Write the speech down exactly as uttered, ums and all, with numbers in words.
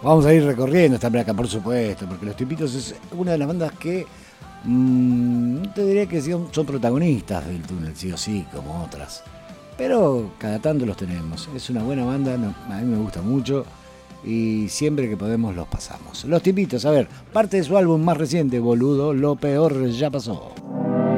Vamos a ir recorriendo esta placa, por supuesto, porque Los Tipitos es una de las bandas que mmm, no te diría que son, son protagonistas del túnel, sí o sí, como otras. Pero cada tanto los tenemos. Es una buena banda, no, a mí me gusta mucho y siempre que podemos los pasamos. Los Tipitos, a ver, parte de su álbum más reciente, Boludo, lo peor ya pasó.